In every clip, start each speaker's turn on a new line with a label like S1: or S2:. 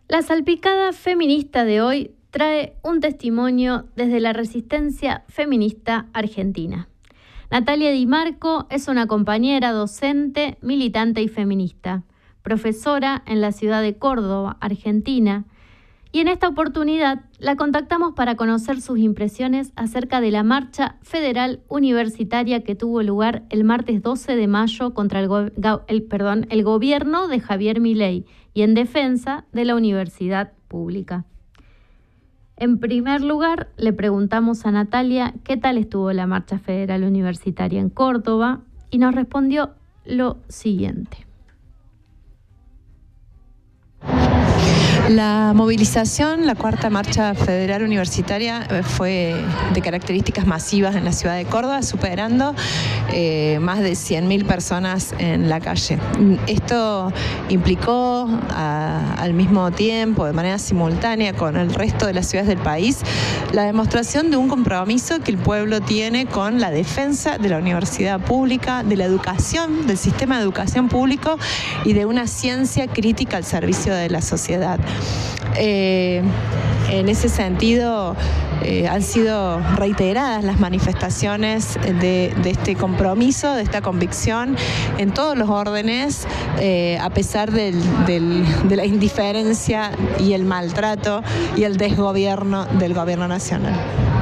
S1: La salpicada feminista de hoy trae un testimonio desde la resistencia feminista argentina. Natalia Di Marco es una compañera docente, militante y feminista, profesora en la ciudad de Córdoba, Argentina, y en esta oportunidad la contactamos para conocer sus impresiones acerca de la marcha federal universitaria que tuvo lugar el martes 12 de mayo contra el gobierno de Javier Milei y en defensa de la universidad pública. En primer lugar, le preguntamos a Natalia qué tal estuvo la marcha federal universitaria en Córdoba y nos respondió lo siguiente.
S2: La movilización, la cuarta marcha federal universitaria, fue de características masivas en la ciudad de Córdoba, superando más de 100.000 personas en la calle. Esto implicó al mismo tiempo, de manera simultánea con el resto de las ciudades del país, la demostración de un compromiso que el pueblo tiene con la defensa de la universidad pública, de la educación, del sistema de educación público y de una ciencia crítica al servicio de la sociedad. En ese sentido, han sido reiteradas las manifestaciones de este compromiso, de esta convicción en todos los órdenes, a pesar de la indiferencia y el maltrato y el desgobierno del gobierno nacional.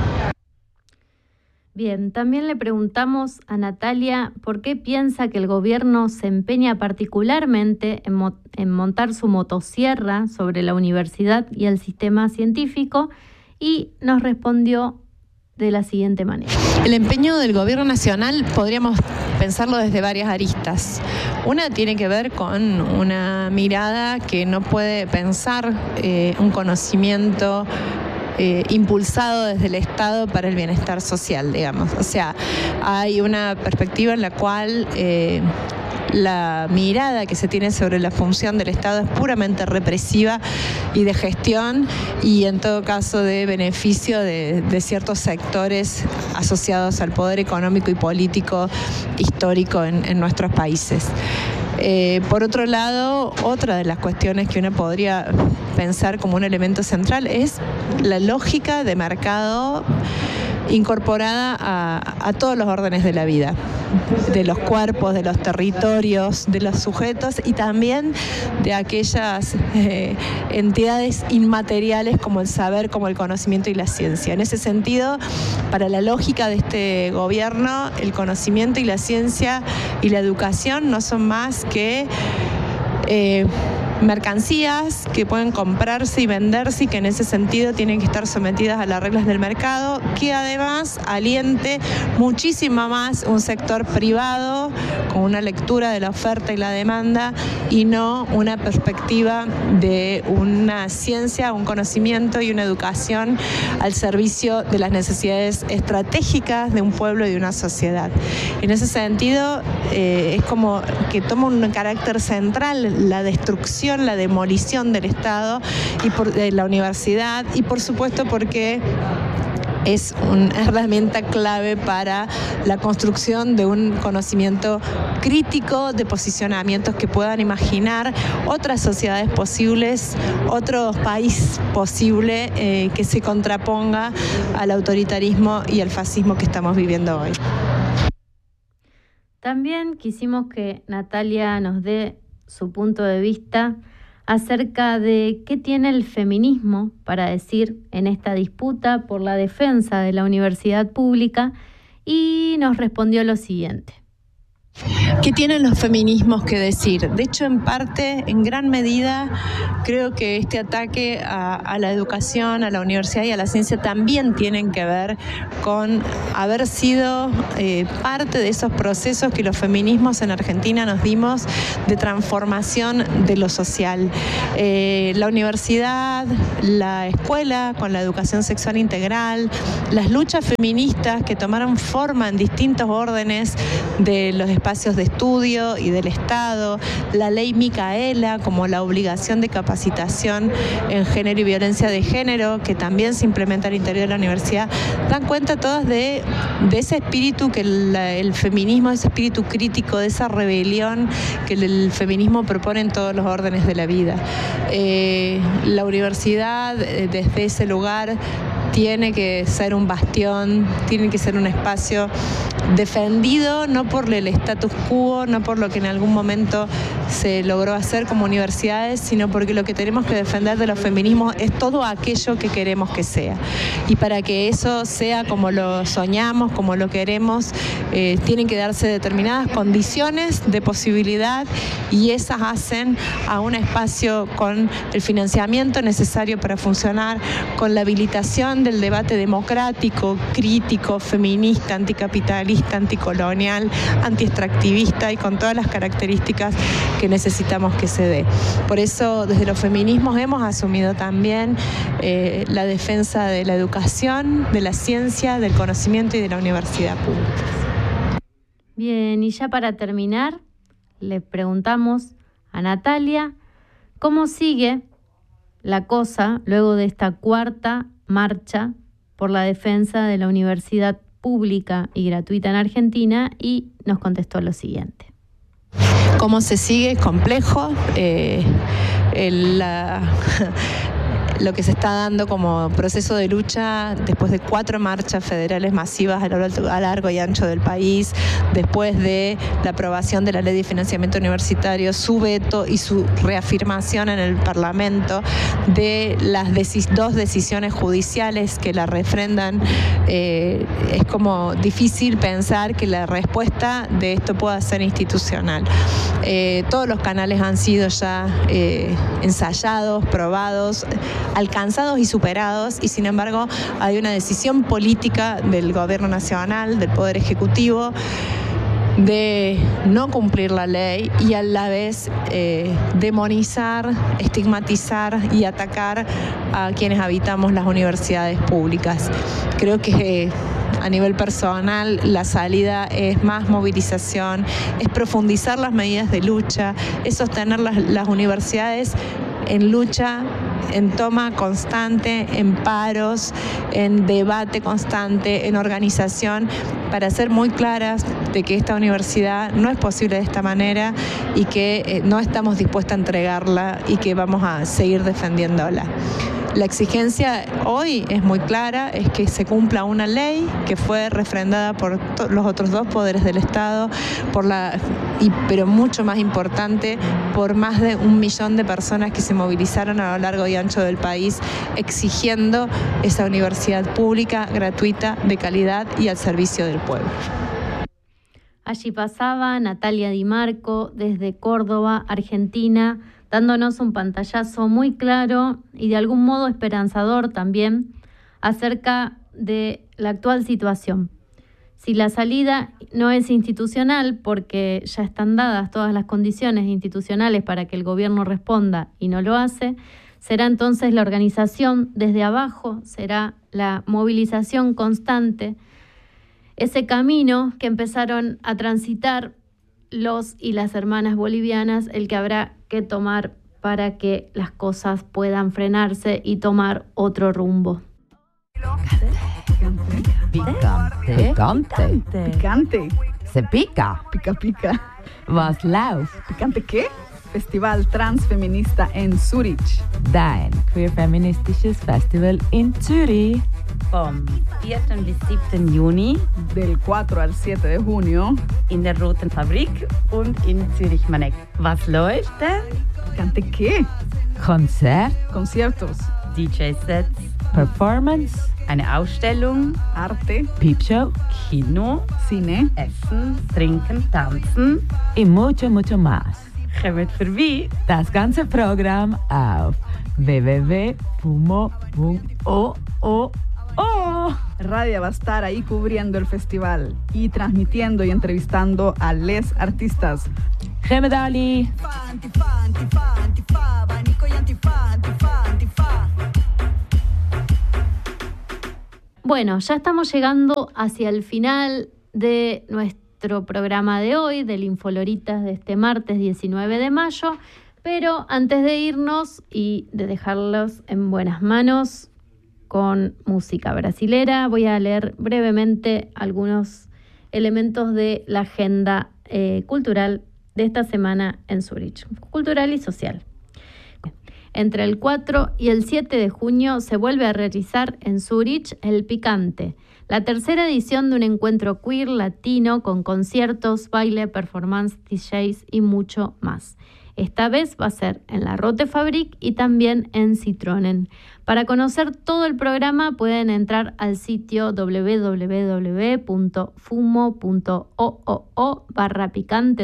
S1: Bien, también le preguntamos a Natalia por qué piensa que el gobierno se empeña particularmente en montar su motosierra sobre la universidad y el sistema científico, y nos respondió de la siguiente manera.
S2: El empeño del gobierno nacional podríamos pensarlo desde varias aristas. Una tiene que ver con una mirada que no puede pensar un conocimiento impulsado desde el Estado para el bienestar social, digamos. O sea, hay una perspectiva en la cual la mirada que se tiene sobre la función del Estado es puramente represiva y de gestión, y en todo caso de beneficio de ciertos sectores asociados al poder económico y político histórico en nuestros países. Por otro lado, otra de las cuestiones que uno podría pensar como un elemento central es la lógica de mercado incorporada a todos los órdenes de la vida, de los cuerpos, de los territorios, de los sujetos y también de aquellas entidades inmateriales como el saber, como el conocimiento y la ciencia. En ese sentido, para la lógica de este gobierno, el conocimiento y la ciencia y la educación no son más que mercancías que pueden comprarse y venderse y que en ese sentido tienen que estar sometidas a las reglas del mercado, que además aliente muchísimo más un sector privado con una lectura de la oferta y la demanda y no una perspectiva de una ciencia, un conocimiento y una educación al servicio de las necesidades estratégicas de un pueblo y de una sociedad. En ese sentido, es como que toma un carácter central la destrucción, la demolición del Estado y de la universidad, y por supuesto porque es una herramienta clave para la construcción de un conocimiento crítico de posicionamientos que puedan imaginar otras sociedades posibles, otro país posible que se contraponga al autoritarismo y al fascismo que estamos viviendo hoy.
S1: También quisimos que Natalia nos dé su punto de vista acerca de qué tiene el feminismo para decir en esta disputa por la defensa de la universidad pública, y nos respondió lo siguiente.
S2: ¿Qué tienen los feminismos que decir? De hecho, en parte, en gran medida, creo que este ataque a la educación, a la universidad y a la ciencia también tienen que ver con haber sido parte de esos procesos que los feminismos en Argentina nos dimos de transformación de lo social. La universidad, la escuela con la educación sexual integral, las luchas feministas que tomaron forma en distintos órdenes de los espacios de estudio y del Estado, la ley Micaela como la obligación de capacitación en género y violencia de género, que también se implementa al interior de la universidad, dan cuenta todas de ese espíritu que el feminismo, ese espíritu crítico, de esa rebelión que el feminismo propone en todos los órdenes de la vida. La universidad, desde ese lugar, tiene que ser un bastión, tiene que ser un espacio defendido no por el status quo, no por lo que en algún momento se logró hacer como universidades, sino porque lo que tenemos que defender de los feminismos es todo aquello que queremos que sea. Y para que eso sea como lo soñamos, como lo queremos, tienen que darse determinadas condiciones de posibilidad, y esas hacen a un espacio con el financiamiento necesario para funcionar, con la habilitación del debate democrático, crítico, feminista, anticapitalista, anticolonial, antiextractivista, y con todas las características que necesitamos que se dé. Por eso, desde los feminismos hemos asumido también la defensa de la educación, de la ciencia, del conocimiento y de la universidad pública.
S1: Bien, y ya para terminar, le preguntamos a Natalia cómo sigue la cosa luego de esta cuarta marcha por la defensa de la universidad pública y gratuita en Argentina, y nos contestó lo siguiente.
S2: ¿Cómo se sigue? Es complejo. Lo que se está dando como proceso de lucha después de 4 marchas federales masivas a largo y ancho del país, después de la aprobación de la Ley de Financiamiento Universitario, su veto y su reafirmación en el Parlamento, de las 2 decisiones judiciales que la refrendan, es como difícil pensar que la respuesta de esto pueda ser institucional. Todos los canales han sido ya ensayados, probados, alcanzados y superados, y sin embargo hay una decisión política del Gobierno Nacional, del Poder Ejecutivo, de no cumplir la ley y a la vez demonizar, estigmatizar y atacar a quienes habitamos las universidades públicas. Creo que a nivel personal la salida es más movilización, es profundizar las medidas de lucha, es sostener las universidades en lucha, en toma constante, en paros, en debate constante, en organización, para ser muy claras de que esta universidad no es posible de esta manera y que no estamos dispuestos a entregarla y que vamos a seguir defendiéndola. La exigencia hoy es muy clara, es que se cumpla una ley que fue refrendada por los otros 2 poderes del Estado, pero mucho más importante, por más de 1 millón de personas que se movilizaron a lo largo y ancho del país exigiendo esa universidad pública, gratuita, de calidad y al servicio del pueblo.
S1: Allí pasaba Natalia Di Marco desde Córdoba, Argentina, dándonos un pantallazo muy claro y de algún modo esperanzador también acerca de la actual situación. Si la salida no es institucional, porque ya están dadas todas las condiciones institucionales para que el gobierno responda y no lo hace, será entonces la organización desde abajo, será la movilización constante, ese camino que empezaron a transitar los y las hermanas bolivianas, el que habrá que tomar para que las cosas puedan frenarse y tomar otro rumbo.
S3: Picante.
S4: Se pica.
S3: Pica.
S4: Was läuft?
S3: ¿Picante qué? Festival Transfeminista en Zürich.
S4: Dein queer-feministisches Festival in Zürich.
S5: Vom 4. bis 7. Juni
S3: Del 4 al 7 de junio.
S5: in der Roten Fabrik und in Zürich-Maneck. Was läuft denn?
S3: ¿Picante qué?
S4: Konzert,
S3: Conciertos,
S5: DJ-Sets,
S4: Performance,
S5: eine Ausstellung,
S3: arte,
S4: Peepshow
S5: Kino,
S3: cine,
S5: Essen, Trinken, Tanzen.
S4: y mucho, mucho más.
S5: Kommt vorbei.
S4: Das ganze Programm auf www.fumo.org.
S3: Radia va a estar ahí cubriendo el festival y transmitiendo y entrevistando a les artistas.
S4: Gemedali.
S1: Bueno, ya estamos llegando hacia el final de nuestro programa de hoy, del Infoloritas de este martes 19 de mayo, pero antes de irnos y de dejarlos en buenas manos con música brasilera, voy a leer brevemente algunos elementos de la agenda cultural de esta semana en Zúrich, cultural y social. Entre el 4 y el 7 de junio se vuelve a realizar en Zúrich El Picante, la tercera edición de un encuentro queer latino con conciertos, baile, performance, DJs y mucho más. Esta vez va a ser en la Rote Fabrik y también en Citroën. Para conocer todo el programa pueden entrar al sitio www.fumo.oo/picante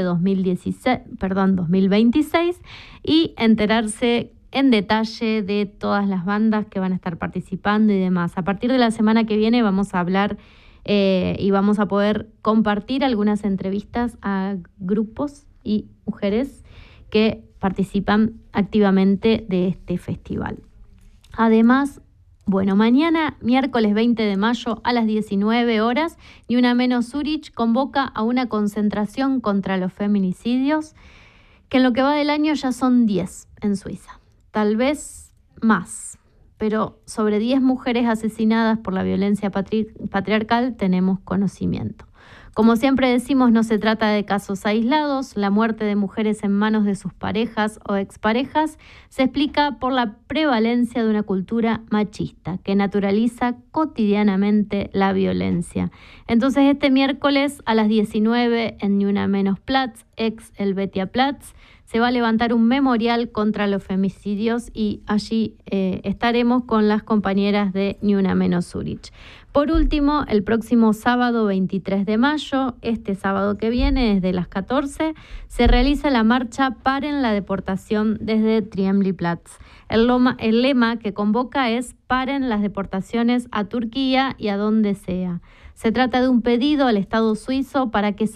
S1: 2026 y enterarse en detalle de todas las bandas que van a estar participando y demás. A partir de la semana que viene vamos a hablar y vamos a poder compartir algunas entrevistas a grupos y mujeres que participan activamente de este festival. Además, mañana, miércoles 20 de mayo a las 19 horas, Ni Una Menos Zúrich convoca a una concentración contra los feminicidios, que en lo que va del año ya son 10 en Suiza. Tal vez más, pero sobre 10 mujeres asesinadas por la violencia patriarcal tenemos conocimiento. Como siempre decimos, no se trata de casos aislados. La muerte de mujeres en manos de sus parejas o exparejas se explica por la prevalencia de una cultura machista que naturaliza cotidianamente la violencia. Entonces, este miércoles a las 19 en Ni Una Menos Platz, ex Helvetia Platz, se va a levantar un memorial contra los femicidios y allí estaremos con las compañeras de Ni Una Menos Zúrich. Por último, el próximo sábado 23 de mayo, este sábado que viene, desde las 14, se realiza la marcha Paren la deportación desde Triemli-Platz. El lema que convoca es Paren las deportaciones a Turquía y a donde sea. Se trata de un pedido al Estado suizo para que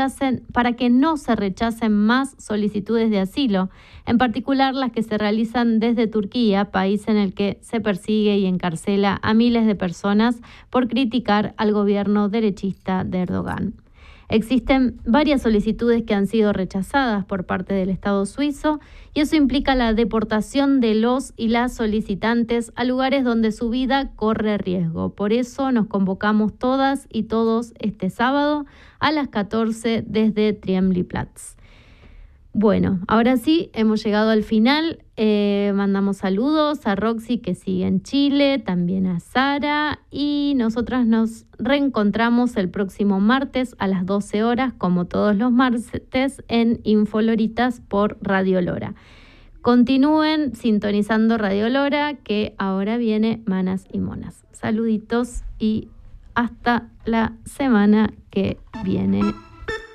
S1: no se rechacen más solicitudes de asilo, en particular las que se realizan desde Turquía, país en el que se persigue y encarcela a miles de personas por criticar al gobierno derechista de Erdogan. Existen varias solicitudes que han sido rechazadas por parte del Estado suizo y eso implica la deportación de los y las solicitantes a lugares donde su vida corre riesgo. Por eso nos convocamos todas y todos este sábado a las 14 desde Triemli-Platz. Bueno, ahora sí, hemos llegado al final. Mandamos saludos a Roxy, que sigue en Chile, también a Sara, y nosotras nos reencontramos el próximo martes a las 12 horas, como todos los martes, en Infoloritas por Radio Lora. Continúen sintonizando Radio Lora, que ahora viene Manas y Monas. Saluditos y hasta la semana que viene.